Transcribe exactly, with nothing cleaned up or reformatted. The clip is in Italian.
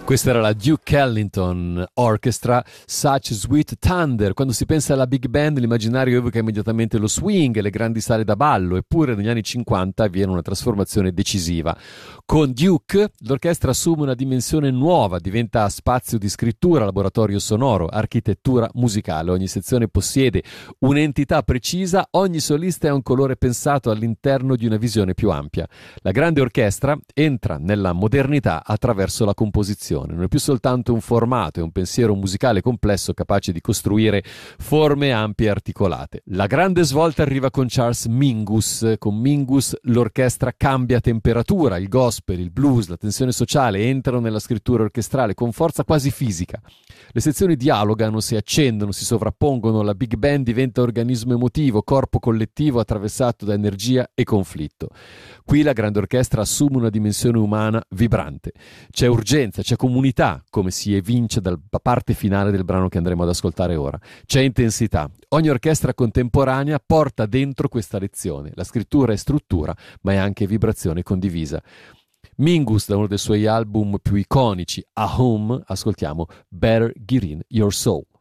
Questa era la Duke Ellington Orchestra, Such Sweet Thunder. Quando si pensa alla big band, l'immaginario evoca immediatamente lo swing e le grandi sale da ballo, eppure negli anni cinquanta avviene una trasformazione decisiva. Con Duke l'orchestra assume una dimensione nuova, diventa spazio di scrittura, laboratorio sonoro, architettura musicale. Ogni sezione possiede un'entità precisa, ogni solista è un colore pensato all'interno di una visione più ampia. La grande orchestra entra nella modernità attraverso la composizione. Non è più soltanto un formato, è un pensiero musicale complesso capace di costruire forme ampie e articolate. La grande svolta arriva con Charles Mingus. Con Mingus l'orchestra cambia temperatura, il gospel, il blues, la tensione sociale entrano nella scrittura orchestrale con forza quasi fisica. Le sezioni dialogano, si accendono, si sovrappongono, la big band diventa organismo emotivo, corpo collettivo attraversato da energia e conflitto. Qui la grande orchestra assume una dimensione umana vibrante. C'è urgenza, c'è comunità, come si evince dalla parte finale del brano che andremo ad ascoltare ora. C'è intensità. Ogni orchestra contemporanea porta dentro questa lezione. La scrittura è struttura, ma è anche vibrazione condivisa. Mingus, da uno dei suoi album più iconici, A Home, ascoltiamo Better Get In Your Soul.